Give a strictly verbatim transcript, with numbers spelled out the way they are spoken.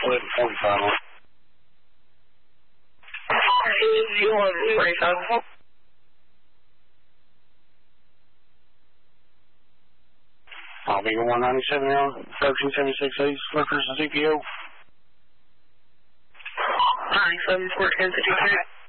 eleven forty-five on. eleven forty-five. I'll be one ninety-seven now, thirteen seventy-six East, reference to C P O. ninety-seven, fourteen fifty-two.